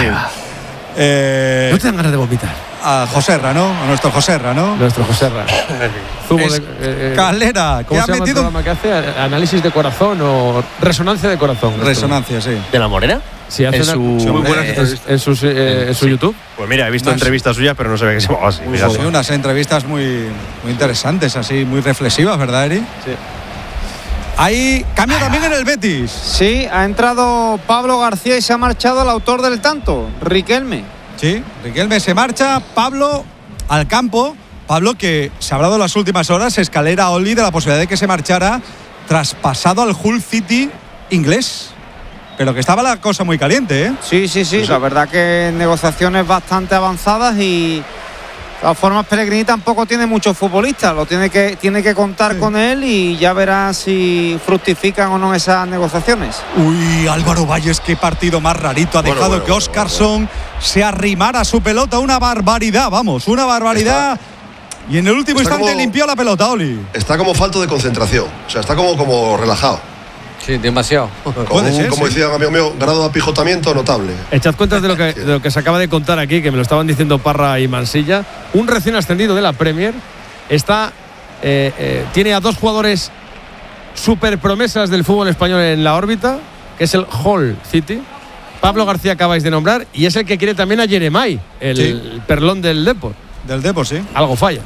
No te dan ganas de vomitar. A Joserra, ¿no? A nuestro Joserra, ¿no? Nuestro Joserra. Zumo Calera, que ¿cómo ha se llama metido el programa que hace? ¿Análisis de corazón o resonancia de corazón? Resonancia, sí. ¿De la Morena? Sí, hace en su YouTube. Pues mira, he visto entrevistas suyas, pero no se ve que se llamaba así. Sí, unas entrevistas muy interesantes, así, muy reflexivas, ¿verdad, Eri? Sí. Hay cambio también en el Betis. Sí, ha entrado Pablo García y se ha marchado el autor del tanto, Riquelme. Sí, Riquelme se marcha, Pablo al campo. Pablo, que se ha hablado en las últimas horas, Escalera, Oli, de la posibilidad de que se marchara traspasado al Hull City inglés. Pero que estaba la cosa muy caliente, ¿eh? Sí, la verdad que negociaciones bastante avanzadas y de todas formas Pellegrini tampoco tiene muchos futbolistas, tiene que contar con él y ya verá si fructifican o no esas negociaciones. Uy, Álvaro Valles, qué partido más rarito ha dejado que Óscarson se arrimara a su pelota, una barbaridad, vamos, una barbaridad. Y en el último instante limpió la pelota, Oli. Está como falto de concentración, o sea, está como relajado. Sí, demasiado. Como decía un amigo mío, grado de apijotamiento notable. Echad cuentas de lo que se acaba de contar aquí, que me lo estaban diciendo Parra y Mansilla. Un recién ascendido de la Premier tiene a 2 jugadores super promesas del fútbol español en la órbita, que es el Hull City. Pablo García acabáis de nombrar, y es el que quiere también a Jeremai, el perlón del Depor. Del Depor, sí. Algo falla.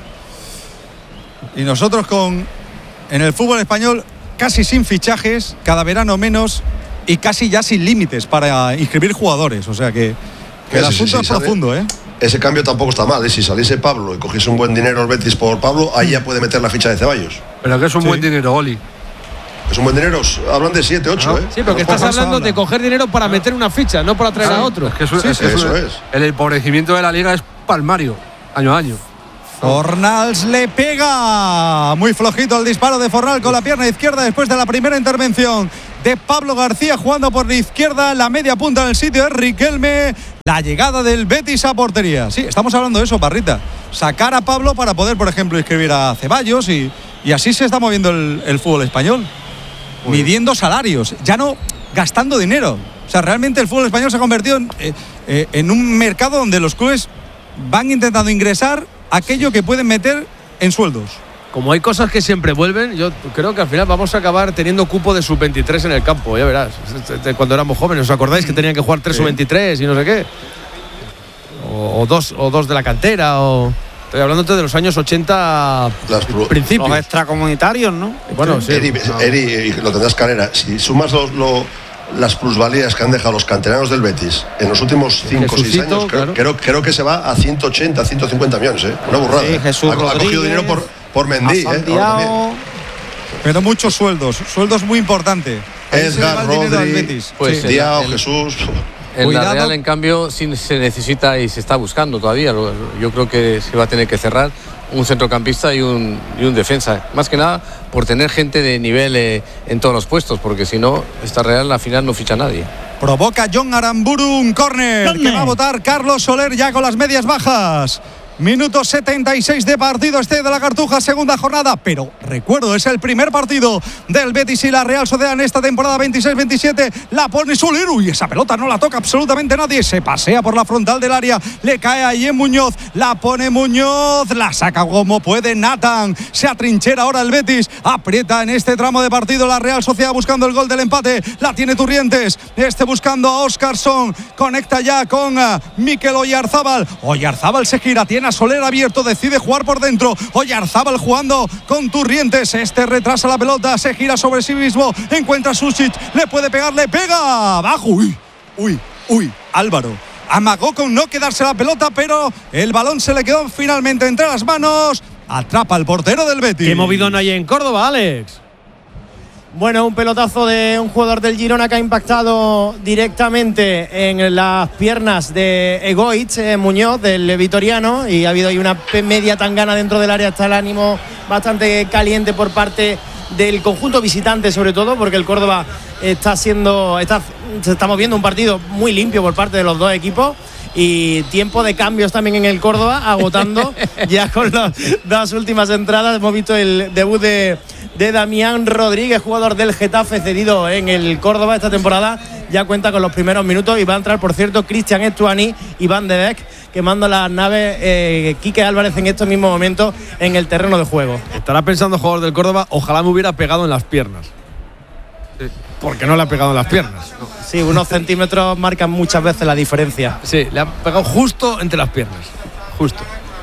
Y nosotros en el fútbol español casi sin fichajes, cada verano menos y casi ya sin límites para inscribir jugadores. O sea que el asunto es profundo, ¿eh? Ese cambio tampoco está mal, ¿eh? Si saliese Pablo y cogiese un buen dinero el Betis por Pablo, ahí ya puede meter la ficha de Ceballos. Pero que es un buen dinero, Oli. Es un buen dinero, hablan de 7, 8, ¿eh? Sí, pero que estás hablando de coger dinero para meter una ficha, no para traer a otro. Es que eso es. El empobrecimiento de la liga es palmario, año a año. Fornals le pega muy flojito el disparo de Fornal con la pierna izquierda después de la primera intervención de Pablo García jugando por la izquierda. La media punta en el sitio de Riquelme. La llegada del Betis a portería. Sí, estamos hablando de eso, Parrita. Sacar a Pablo para poder, por ejemplo, inscribir a Ceballos y así se está moviendo el fútbol español. Midiendo salarios, ya no gastando dinero. O sea, realmente el fútbol español se ha convertido en un mercado donde los clubes van intentando ingresar aquello que pueden meter en sueldos. Como hay cosas que siempre vuelven, yo creo que al final vamos a acabar teniendo cupo de sub-23 en el campo, ya verás. Cuando éramos jóvenes, ¿os acordáis que tenían que jugar 3 sub-23 y no sé qué? O dos de la cantera, estoy hablando de los años 80 principios. Los extracomunitarios, ¿no? Bueno, sí. Eri, lo tendrás Calera. Si sumas las plusvalías que han dejado los canteranos del Betis en los últimos 5 o 6 años, creo que se va a 180, 150 millones, ¿eh? Una burrada. Sí, Jesús ha cogido dinero por Mendy, pero muchos sueldos muy importantes. Edgar, Rodri, Diao, Jesús. En la Real, en cambio, sí se necesita y se está buscando todavía. Yo creo que se va a tener que cerrar un centrocampista y un defensa. Más que nada por tener gente de nivel en todos los puestos, porque si no, esta Real al final no ficha a nadie. Provoca John Aramburu un córner que va a botar Carlos Soler ya con las medias bajas. Minuto 76 de partido este de la Cartuja, segunda jornada. Pero recuerdo, es el primer partido del Betis y la Real Sociedad en esta temporada 26-27. La pone Soler. Uy, esa pelota no la toca absolutamente nadie. Se pasea por la frontal del área. Le cae ahí en Muñoz. La pone Muñoz. La saca como puede Nathan. Se atrinchera ahora el Betis. Aprieta en este tramo de partido la Real Sociedad buscando el gol del empate. La tiene Turrientes. Buscando a Óscarson. Conecta ya con Mikel Oyarzábal. Oyarzábal se gira. Tiene a Soler abierto, decide jugar por dentro. Oyarzábal jugando con Turrientes. Retrasa la pelota, se gira sobre sí mismo. Encuentra a Susic, le puede pegar, le pega. Abajo. Uy. Álvaro amagó con no quedarse la pelota, pero el balón se le quedó finalmente entre las manos. Atrapa al portero del Betis. Qué movidón hay en Córdoba, Alex. Bueno, un pelotazo de un jugador del Girona que ha impactado directamente en las piernas de Egoitz, Muñoz, del vitoriano, y ha habido ahí una media tangana dentro del área. Está el ánimo bastante caliente por parte del conjunto visitante, sobre todo porque el Córdoba se estamos viendo un partido muy limpio por parte de los dos equipos. Y tiempo de cambios también en el Córdoba, agotando ya con las dos últimas entradas. Hemos visto el debut de Damián Rodríguez, jugador del Getafe, cedido en el Córdoba esta temporada. Ya cuenta con los primeros minutos y va a entrar, por cierto, Cristian Estuani y Van de Beek, que manda las naves Quique Álvarez en estos mismos momentos en el terreno de juego. Estará pensando el jugador del Córdoba, ojalá me hubiera pegado en las piernas. Sí. Porque no le ha pegado en las piernas. Sí, unos centímetros marcan muchas veces la diferencia. Sí, le ha pegado justo entre las piernas. Justo.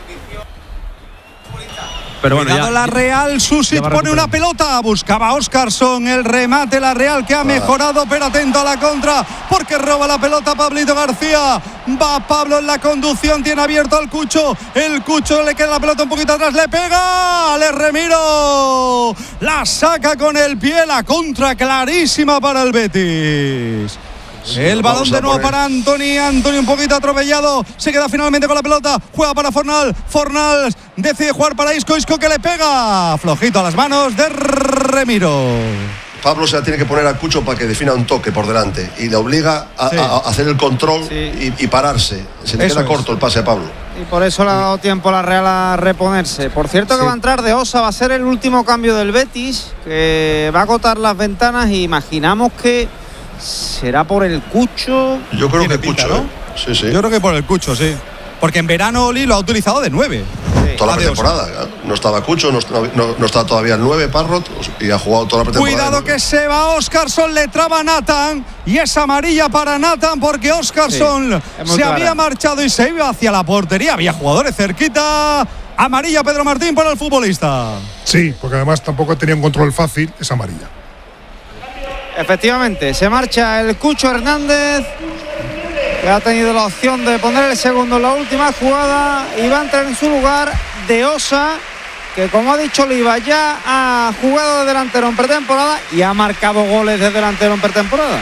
Pero bueno, ya, la Real, Susic pone una pelota, buscaba a Óscarson, el remate, la Real que ha mejorado, pero atento a la contra, porque roba la pelota Pablito García. Va Pablo en la conducción, tiene abierto al Cucho, el Cucho le queda la pelota un poquito atrás, le pega, Ale Remiro, la saca con el pie, la contra clarísima para el Betis. Sí, el balón de nuevo para Antoni un poquito atropellado, se queda finalmente con la pelota, juega para Fornal decide jugar para Isco que le pega, flojito a las manos de Remiro. Pablo se la tiene que poner a Cucho para que defina un toque por delante y le obliga a hacer el control y pararse. Se le queda corto el pase a Pablo. Y por eso le ha dado tiempo a la Real a reponerse. Por cierto que va a entrar de Osa, va a ser el último cambio del Betis, que va a agotar las ventanas y imaginamos que será por el Cucho. Yo creo que Cucho, ¿no? Sí. Yo creo que por el Cucho, sí. Porque en verano Oli lo ha utilizado de 9. Toda la pretemporada. No estaba Cucho, no estaba todavía el 9, Parrot, y ha jugado toda la pretemporada. Cuidado que se va Óscarson, le traba Nathan, y es amarilla para Nathan porque Óscarson se había marchado y se iba hacia la portería. Había jugadores cerquita. Amarilla Pedro Martín para el futbolista. Sí, porque además tampoco tenía un control fácil, es amarilla. Efectivamente, se marcha el Cucho Hernández, que ha tenido la opción de poner el segundo en la última jugada, y va a entrar en su lugar de Osa, que como ha dicho Oliva, ya ha jugado de delantero en pretemporada y ha marcado goles de delantero en pretemporada.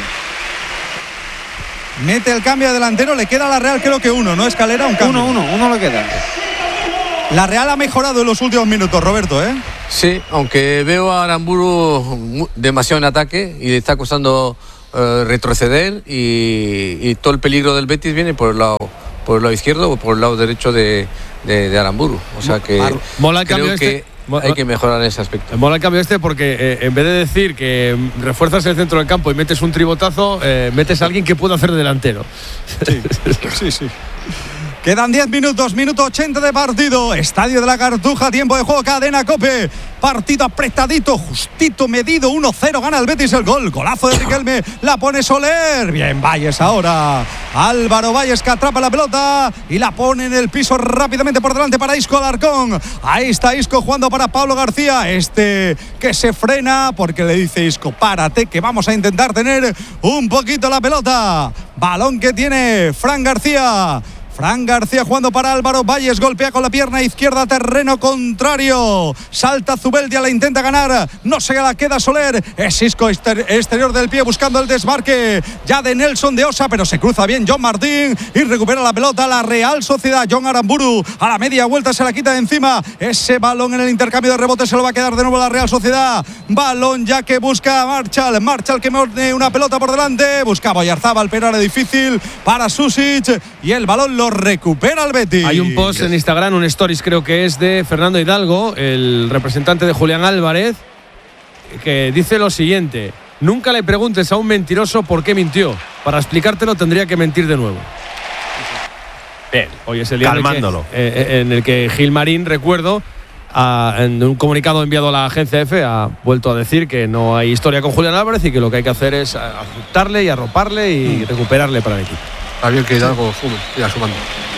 Mete el cambio de delantero, le queda a la Real creo que uno, ¿no? Escalera, un cambio. Uno le queda. La Real ha mejorado en los últimos minutos, Roberto, ¿eh? Sí, aunque veo a Aramburu demasiado en ataque y le está costando retroceder, y todo el peligro del Betis viene por el lado izquierdo o por el lado derecho de Aramburu. O sea que creo que hay que mejorar en ese aspecto. Mola el cambio porque en vez de decir que refuerzas el centro del campo y metes un tribotazo, metes a alguien que pueda hacer de delantero. Sí. Quedan 10 minutos, minuto 80 de partido. Estadio de la Cartuja, tiempo de juego, cadena COPE. Partido apretadito, justito, medido. 1-0, gana el Betis el gol. Golazo de Riquelme, la pone Soler. Bien, Valles ahora. Álvaro Valles que atrapa la pelota y la pone en el piso rápidamente por delante para Isco Alarcón. Ahí está Isco jugando para Pablo García. Que se frena porque le dice Isco, párate que vamos a intentar tener un poquito la pelota. Balón que tiene Fran García jugando para Álvaro Valles, golpea con la pierna izquierda, terreno contrario, salta Zubeldia, la intenta ganar, no se la queda Soler, es Isco exterior del pie buscando el desmarque ya de Nelson de Osa, pero se cruza bien John Martín y recupera la pelota la Real Sociedad. John Aramburu a la media vuelta se la quita de encima, ese balón en el intercambio de rebotes se lo va a quedar de nuevo la Real Sociedad, balón ya que busca Marchal que pone una pelota por delante, buscaba Oyarzábal pero era difícil para Susic y el balón lo lo recupera el Betis. Hay un post en Instagram, un stories creo que es de Fernando Hidalgo, el representante de Julián Álvarez, que dice lo siguiente: nunca le preguntes a un mentiroso por qué mintió. Para explicártelo tendría que mentir de nuevo. Bien, hoy es el día calmándolo. en el que Gil Marín, recuerdo, en un comunicado enviado a la agencia EFE, ha vuelto a decir que no hay historia con Julián Álvarez y que lo que hay que hacer es aceptarle y arroparle y recuperarle para el equipo. Está bien que Hidalgo siga sumando.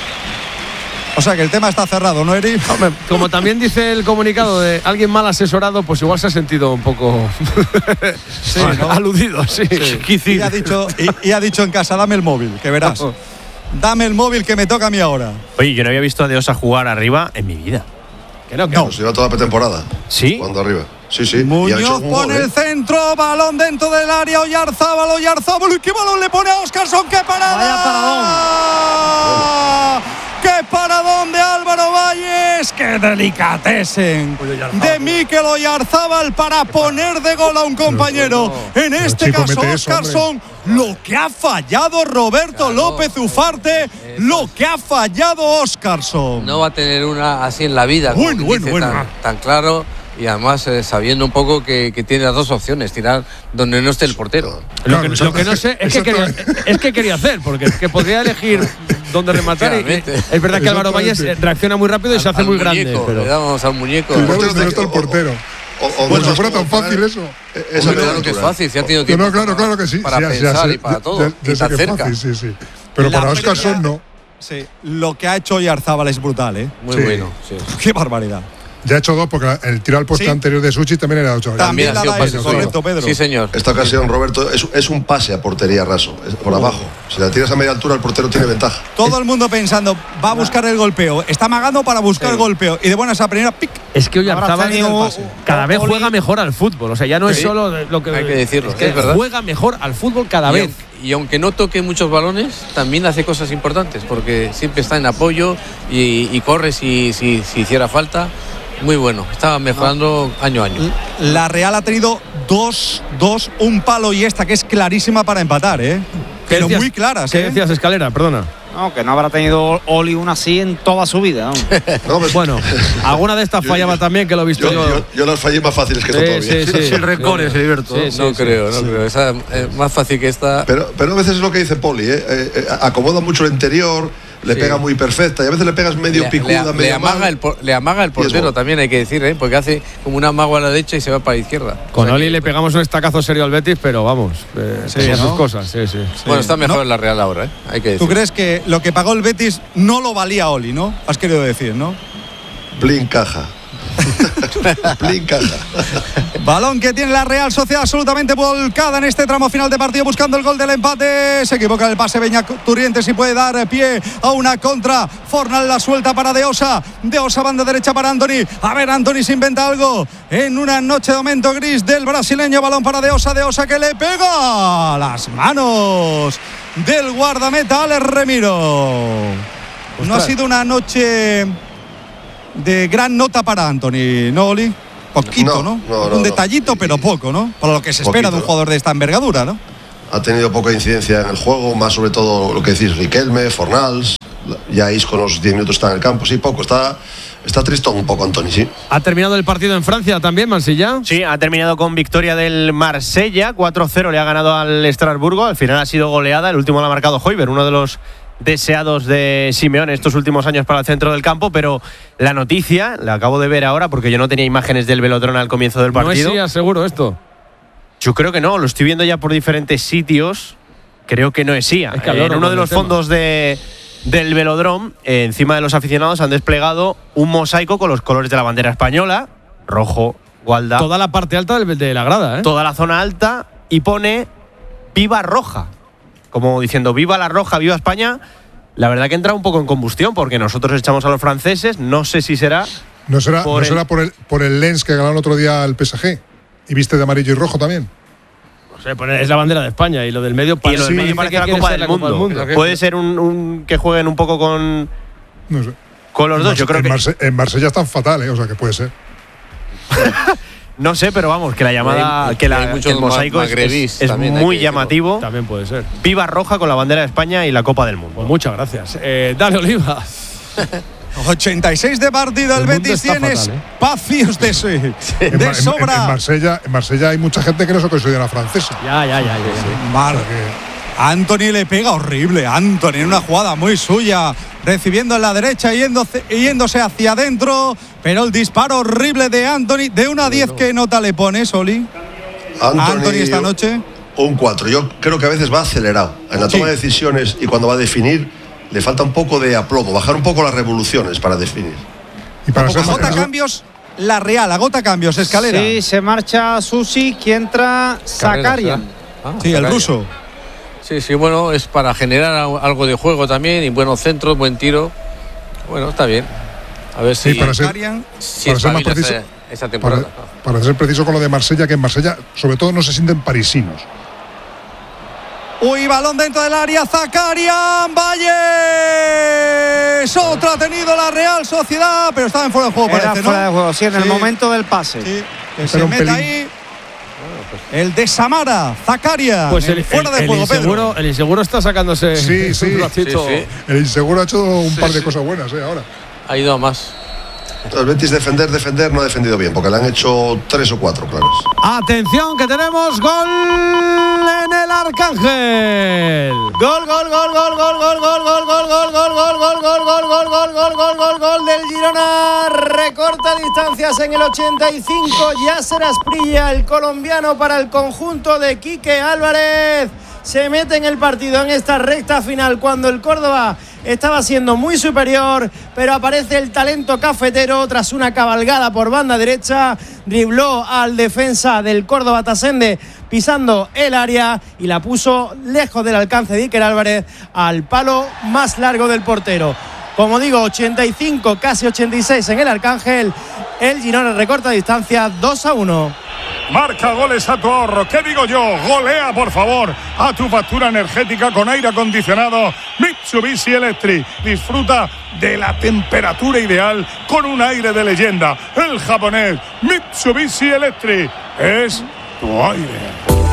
O sea que el tema está cerrado, ¿no, Eri? Como también dice el comunicado de alguien mal asesorado, pues igual se ha sentido un poco sí, ¿no? aludido. Sí. Y ha dicho en casa, dame el móvil, que verás. Dame el móvil que me toca a mí ahora. Oye, yo no había visto a De Osa jugar arriba en mi vida. Que no. Pues lleva toda la pretemporada. ¿Sí? Cuando arriba. Sí. Muñoz pone el centro, balón dentro del área, Oyarzábal, ¿y qué balón le pone a Óscarson? ¡Qué parada! ¡Vaya paradón! ¡Qué paradón de Álvaro Valles! ¡Qué delicatessen! De Mikel Oyarzábal para poner de gol a un compañero. En este caso, Óscarson. Lo que ha fallado Roberto López Ufarte, lo que ha fallado Óscarson. No va a tener una así en la vida, bueno. Tan claro. Y además sabiendo un poco que tiene las dos opciones, tirar donde no esté el portero. Lo que no sé es qué quería hacer, porque es que podría elegir dónde rematar. Es verdad que Álvaro Valles reacciona muy rápido y se hace muy grande. Pero le damos al muñeco. El portero está el portero. Bueno, si fuera tan fácil eso. Claro que es fácil, si ha tenido tiempo claro que sí. para pensar y para todo. Y está cerca. Sí. Pero para Óscarson no. Sí, lo que ha hecho Oyarzábal es brutal, ¿eh? Muy bueno, sí. Qué barbaridad. Ya ha hecho dos, porque el tiro al poste anterior de Suchi también era 8. También ha sido pase, correcto, Pedro. Sí, señor. Esta ocasión, Roberto, es un pase a portería raso, por abajo. Si la tiras a media altura, el portero tiene ventaja. Todo el mundo pensando, va a buscar el golpeo. Está amagando para buscar el golpeo. Y de buenas a primera, pic. Es que Oyarzábal cada vez juega mejor al fútbol. O sea, ya no es solo lo que… Hay que decirlo, es verdad. Juega mejor al fútbol cada vez. Y aunque no toque muchos balones, también hace cosas importantes, porque siempre está en apoyo y corre si hiciera falta. Muy bueno, estaba mejorando año a año. La Real ha tenido un palo y esta que es clarísima para empatar, ¿eh? Pero muy claras, ¿Qué decías, Escalera? Perdona. No, que no habrá tenido Oli una así en toda su vida. No, pues, bueno, alguna de estas fallaba también, que lo he visto yo. Yo las fallé más fáciles que todavía. Sin rencores, Heriberto. No creo. Esa es más fácil que esta. Pero a veces es lo que dice Poli, acomoda mucho el interior, le pega muy perfecta y a veces le pegas medio picuda, le amaga el portero también, hay que decir, porque hace como un amago a la derecha y se va para la izquierda. Con Oli le pegamos un estacazo serio al Betis, pero vamos, sus cosas. Bueno, está mejor en la Real ahora, hay que decir. ¿Tú crees que lo que pagó el Betis no lo valía Oli, no? Has querido decir, ¿no? Blin caja. Balón que tiene la Real Sociedad absolutamente volcada en este tramo final de partido, buscando el gol del empate. Se equivoca el pase Beñat Turrientes y puede dar pie a una contra. Fornal la suelta para De Osa, banda derecha para Antony. A ver, Antony se inventa algo en una noche de momento gris del brasileño. Balón para De Osa que le pega a las manos del guardameta Alex Remiro. Ostras. No ha sido una noche de gran nota para Antony, ¿no, Oli? Poquito, ¿no? Un detallito, pero poco, ¿no? Para lo que se espera de un jugador de esta envergadura, ¿no? Ha tenido poca incidencia en el juego, más sobre todo lo que decís, Riquelme, Fornals. Ya Isco los 10 minutos está en el campo, sí, poco. Está tristón un poco, Antony, sí. ¿Ha terminado el partido en Francia también, Mansilla? Sí, ha terminado con victoria del Marsella. 4-0 le ha ganado al Estrasburgo. Al final ha sido goleada. El último lo ha marcado Højbjerg, uno de los deseados de Simeone estos últimos años para el centro del campo, pero la noticia la acabo de ver ahora porque yo no tenía imágenes del Velodrome al comienzo del partido. No es seguro esto. Yo creo que no, lo estoy viendo ya por diferentes sitios. Creo que no es IA. En uno de los fondos del Velodrome, encima de los aficionados han desplegado un mosaico con los colores de la bandera española, rojo, gualda. Toda la parte alta de la grada, Toda la zona alta, y pone Viva Roja. Como diciendo, viva la Roja, viva España. La verdad que entra un poco en combustión, porque nosotros echamos a los franceses. No sé si será… ¿No será por el Lens que ganó el otro día el PSG? ¿Y viste de amarillo y rojo también? No sé, es la bandera de España y lo del medio parece, y lo del medio parece la Copa del Mundo. Puede ser un que jueguen un poco con… No sé. Con los dos, yo creo que… En Marsella están fatal, o sea que puede ser. No sé, pero vamos, que la llamada, hay que el mosaico es muy llamativo. También puede ser. Viva roja con la bandera de España y la Copa del Mundo. Pues muchas gracias. Dale, Oliva. 86 de partido, el Betis tiene espacios de sobra. En Marsella hay mucha gente que no se considera francesa. Ya. Anthony le pega horrible. Anthony en una jugada muy suya, recibiendo en la derecha y yéndose hacia adentro. Pero el disparo horrible de Anthony, de 1 a 10, ¿qué nota le pones, Oli? Anthony esta noche. Un 4. Yo creo que a veces va acelerado en la toma de decisiones y cuando va a definir le falta un poco de aplomo, bajar un poco las revoluciones para definir. Y para agota cambios la Real, agota cambios, Escalera. Sí, se marcha Susi, que entra Zakarian. Sí, el ruso. Sí, bueno, es para generar algo de juego también y buenos centros, buen tiro. Bueno, está bien. A ver si para ser más preciso, esa temporada. Para ser preciso con lo de Marsella, que en Marsella sobre todo no se sienten parisinos. Uy, balón dentro del área, Zakarian, Valles. Otra ha tenido la Real Sociedad, pero estaba en fuera de juego, parece, ¿no? Fuera de juego, sí, en el momento del pase. Sí, que se mete ahí. El de Samara, Zakarian. Pues fuera de juego, Pedro. El inseguro está sacándose un ratito. Sí. El inseguro ha hecho un par de cosas buenas, ahora. Ha ido a más. El Betis defender, no ha defendido bien, porque le han hecho 3 o 4 claros. Atención, que tenemos gol en el Arcángel. Gol del Girona. Recorta distancias en el 85. Yasser Asprilla, el colombiano, para el conjunto de Quique Álvarez. Se mete en el partido en esta recta final cuando el Córdoba estaba siendo muy superior, pero aparece el talento cafetero tras una cabalgada por banda derecha, dribló al defensa del Córdoba, Tasende, pisando el área y la puso lejos del alcance de Iker Álvarez al palo más largo del portero. Como digo, 85, casi 86 en el Arcángel. El Girona recorta distancia 2-1. Marca goles a tu ahorro. ¿Qué digo yo? Golea, por favor, a tu factura energética con aire acondicionado Mitsubishi Electric. Disfruta de la temperatura ideal con un aire de leyenda. El japonés Mitsubishi Electric es tu aire.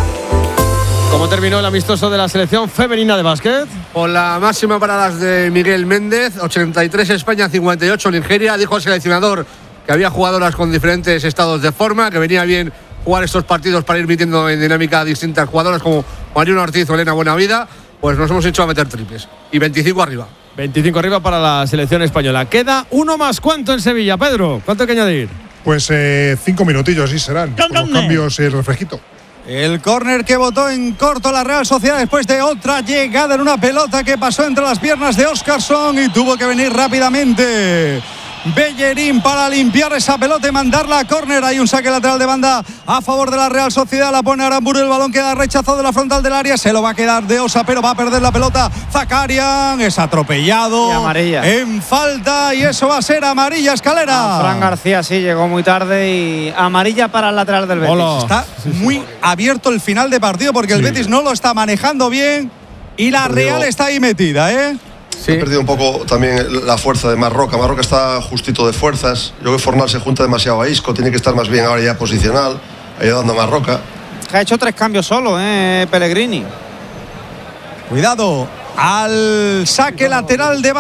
¿Cómo terminó el amistoso de la selección femenina de básquet? Con la máxima para las de Miguel Méndez, 83 España, 58 Nigeria. Dijo el seleccionador que había jugadoras con diferentes estados de forma, que venía bien jugar estos partidos para ir metiendo en dinámica a distintas jugadoras como Mariona Ortiz o Elena Buenavida. Pues nos hemos hecho a meter triples. Y 25 arriba. 25 arriba para la selección española. Queda uno más. ¿Cuánto en Sevilla, Pedro? ¿Cuánto hay que añadir? Pues 5 minutillos, sí serán. Con los cambios y el refresquito. El córner que botó en corto la Real Sociedad después de otra llegada en una pelota que pasó entre las piernas de Óscarson y tuvo que venir rápidamente Bellerín para limpiar esa pelota y mandarla a córner. Hay un saque lateral de banda a favor de la Real Sociedad. La pone Aramburu, el balón queda rechazado de la frontal del área. Se lo va a quedar de Osa, pero va a perder la pelota Zakarian. Es atropellado. Y amarilla. En falta, y eso va a ser amarilla, Escalera. Fran García sí llegó muy tarde y amarilla para el lateral del Betis. Hola. Está muy abierto el final de partido porque el Betis no lo está manejando bien y la Real está ahí metida, ¿eh? Sí. Ha perdido un poco también la fuerza de Marroca. Marroca está justito de fuerzas. Yo creo que Fornal se junta demasiado a Isco. Tiene que estar más bien ahora ya posicional, ayudando a Marroca. Ha hecho 3 cambios solo, Pellegrini. Cuidado al saque lateral de